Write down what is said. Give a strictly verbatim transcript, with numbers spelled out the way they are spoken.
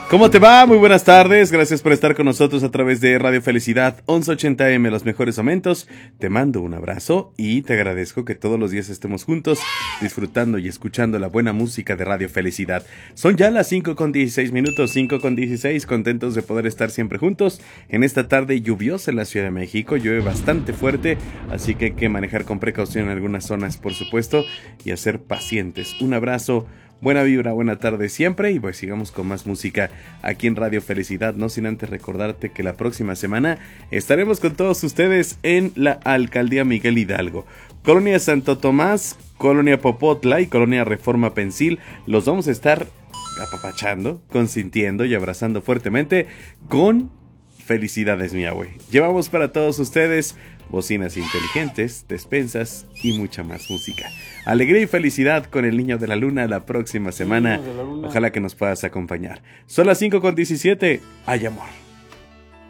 ¿Cómo te va? Muy buenas tardes, gracias por estar con nosotros a través de Radio Felicidad once ochenta eme, los mejores momentos. Te mando un abrazo y te agradezco que todos los días estemos juntos disfrutando y escuchando la buena música de Radio Felicidad. Son ya las cinco con dieciséis minutos, cinco con dieciséis, contentos de poder estar siempre juntos en esta tarde lluviosa en la Ciudad de México. Llueve bastante fuerte, así que hay que manejar con precaución en algunas zonas, por supuesto, y a ser pacientes. Un abrazo. Buena vibra, buena tarde siempre y pues sigamos con más música aquí en Radio Felicidad, no sin antes recordarte que la próxima semana estaremos con todos ustedes en la Alcaldía Miguel Hidalgo, Colonia Santo Tomás, Colonia Popotla y Colonia Reforma Pensil. Los vamos a estar apapachando, consintiendo y abrazando fuertemente con felicidades, mi abue. Llevamos para todos ustedes bocinas inteligentes, despensas y mucha más música. Alegría y felicidad con el Niño de la Luna la próxima semana. Ojalá que nos puedas acompañar. Son las cinco con diecisiete. Hay amor.